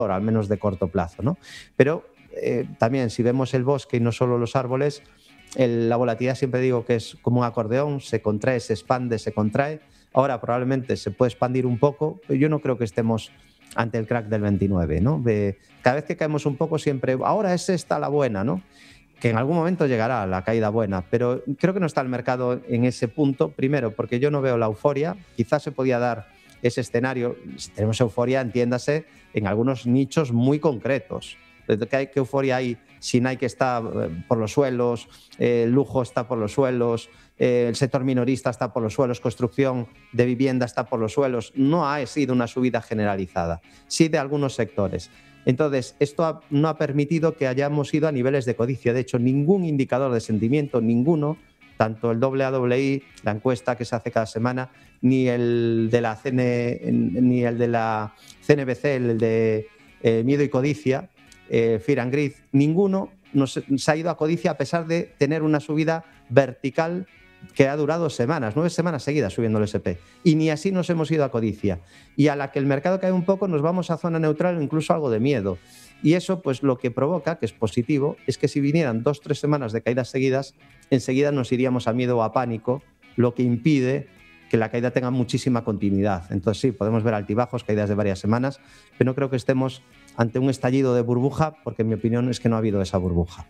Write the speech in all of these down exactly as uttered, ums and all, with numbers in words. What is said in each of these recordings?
al menos de corto plazo, ¿no? Pero eh, también si vemos el bosque y no solo los árboles, el, la volatilidad siempre digo que es como un acordeón, se contrae, se expande, se contrae. Ahora probablemente se puede expandir un poco, pero yo no creo que estemos ante el crack del veintinueve, ¿no? De, cada vez que caemos un poco siempre, ahora es esta la buena, ¿no? Que en algún momento llegará la caída buena, pero creo que no está el mercado en ese punto, primero porque yo no veo la euforia, quizás se podía dar ese escenario, si tenemos euforia, entiéndase, en algunos nichos muy concretos. ¿Qué euforia hay si Nike está por los suelos, eh, el lujo está por los suelos, eh, el sector minorista está por los suelos, construcción de vivienda está por los suelos? No ha sido una subida generalizada, sí de algunos sectores. Entonces, esto ha, no ha permitido que hayamos ido a niveles de codicia. De hecho, ningún indicador de sentimiento, ninguno, tanto el doble A doble I, la encuesta que se hace cada semana, ni el de la, C N, ni el de la C N B C, el de eh, miedo y codicia, eh, Fear and Greed, ninguno nos, se ha ido a codicia a pesar de tener una subida vertical que ha durado semanas, nueve semanas seguidas subiendo el ese and pe. Y ni así nos hemos ido a codicia. Y a la que el mercado cae un poco, nos vamos a zona neutral o incluso algo de miedo. Y eso, pues lo que provoca, que es positivo, es que si vinieran dos, tres semanas de caídas seguidas, enseguida nos iríamos a miedo o a pánico, lo que impide que la caída tenga muchísima continuidad. Entonces sí, podemos ver altibajos, caídas de varias semanas, pero no creo que estemos ante un estallido de burbuja, porque en mi opinión es que no ha habido esa burbuja.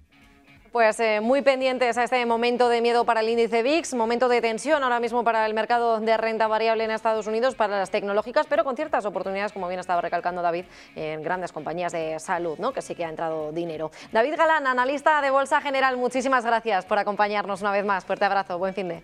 Pues eh, muy pendientes a este momento de miedo para el índice V I X, momento de tensión ahora mismo para el mercado de renta variable en Estados Unidos, para las tecnológicas, pero con ciertas oportunidades, como bien estaba recalcando David, en grandes compañías de salud, ¿no? Que sí que ha entrado dinero. David Galán, analista de Bolsa General, muchísimas gracias por acompañarnos una vez más. Fuerte abrazo, buen fin de.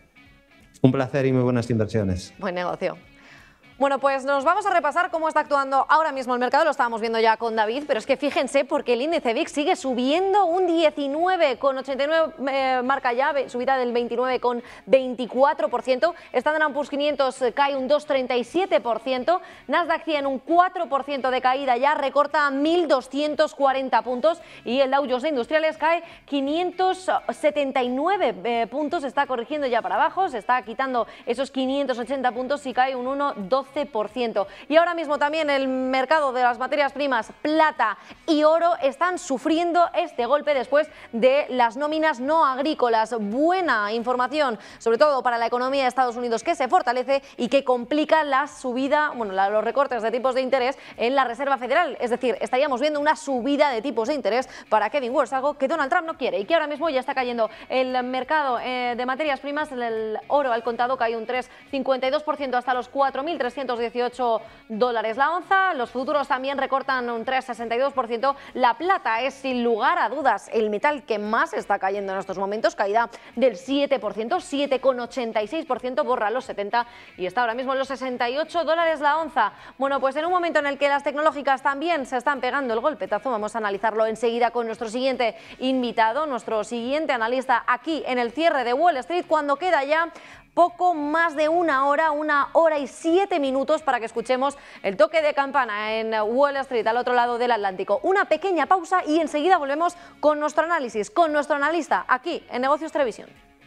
Un placer y muy buenas inversiones. Buen negocio. Bueno, pues nos vamos a repasar cómo está actuando ahora mismo el mercado, lo estábamos viendo ya con David, pero es que fíjense porque el índice V I X sigue subiendo un diecinueve coma ochenta y nueve, eh, marca ya, subida del veintinueve coma veinticuatro por ciento, Standard and Poor's quinientos cae un dos coma treinta y siete por ciento, Nasdaq cien un cuatro por ciento de caída ya, recorta mil doscientos cuarenta puntos y el Dow Jones de Industriales cae quinientos setenta y nueve eh, puntos, está corrigiendo ya para abajo, se está quitando esos quinientos ochenta puntos y cae un uno coma doce por ciento. Y ahora mismo también el mercado de las materias primas, plata y oro, están sufriendo este golpe después de las nóminas no agrícolas. Buena información, sobre todo para la economía de Estados Unidos, que se fortalece y que complica la subida, bueno, la, los recortes de tipos de interés en la Reserva Federal. Es decir, estaríamos viendo una subida de tipos de interés para Kevin Warsh, algo que Donald Trump no quiere y que ahora mismo ya está cayendo el mercado eh, de materias primas. El oro al contado cae un tres coma cincuenta y dos por ciento hasta los cuatro mil trescientos dieciocho dólares la onza. Los futuros también recortan un tres coma sesenta y dos por ciento. La plata es sin lugar a dudas el metal que más está cayendo en estos momentos, caída del siete por ciento, siete coma ochenta y seis por ciento, borra los setenta y está ahora mismo en los sesenta y ocho dólares la onza. Bueno, pues en un momento en el que las tecnológicas también se están pegando el golpetazo, vamos a analizarlo enseguida con nuestro siguiente invitado, nuestro siguiente analista aquí en el cierre de Wall Street, cuando queda ya poco más de una hora, una hora y siete minutos para que escuchemos el toque de campana en Wall Street, al otro lado del Atlántico. Una pequeña pausa y enseguida volvemos con nuestro análisis, con nuestro analista aquí en Negocios Televisión.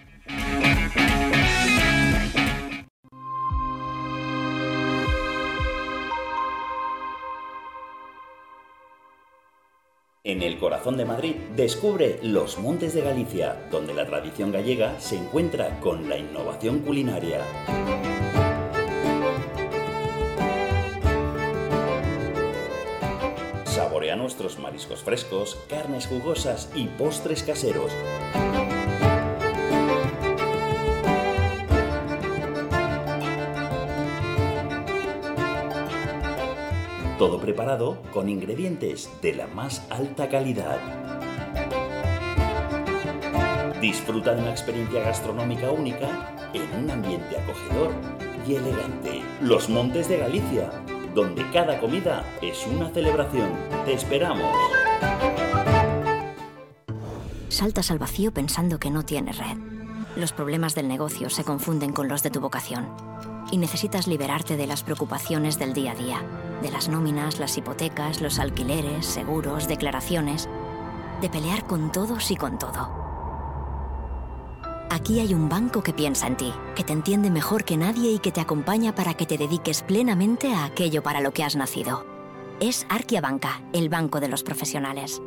En el corazón de Madrid, descubre Los Montes de Galicia, donde la tradición gallega se encuentra con la innovación culinaria. Saborea nuestros mariscos frescos, carnes jugosas y postres caseros. Todo preparado con ingredientes de la más alta calidad. Disfruta de una experiencia gastronómica única en un ambiente acogedor y elegante. Los Montes de Galicia, donde cada comida es una celebración. ¡Te esperamos! Saltas al vacío pensando que no tienes red. Los problemas del negocio se confunden con los de tu vocación. Y necesitas liberarte de las preocupaciones del día a día, de las nóminas, las hipotecas, los alquileres, seguros, declaraciones, de pelear con todos y con todo. Aquí hay un banco que piensa en ti, que te entiende mejor que nadie y que te acompaña para que te dediques plenamente a aquello para lo que has nacido. Es Arquia Banca, el banco de los profesionales.